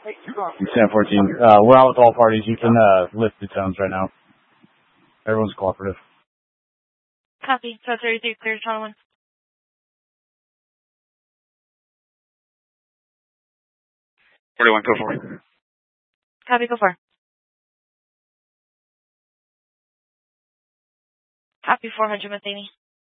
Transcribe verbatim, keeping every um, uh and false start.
ten fourteen. Uh, we're out with all parties. You can uh, lift the tones right now. Everyone's cooperative. Copy. So thirty-three, clear Toronto one. forty-one, go for it. Copy, go for. Copy, four hundred, Matheny.